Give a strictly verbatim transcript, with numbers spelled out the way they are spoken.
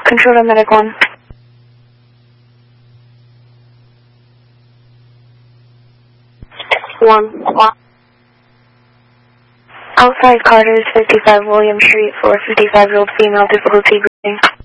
Controller Medic one. One. One. Outside Carter's fifty-five William Street for a fifty-five-year-old female difficulty breathing.